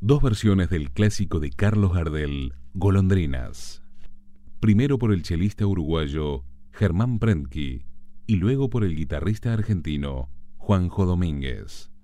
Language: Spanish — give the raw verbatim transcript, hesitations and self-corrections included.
Dos versiones del clásico de Carlos Gardel, Golondrinas. Primero por el chelista uruguayo Germán Prentke y luego por el guitarrista argentino Juanjo Domínguez.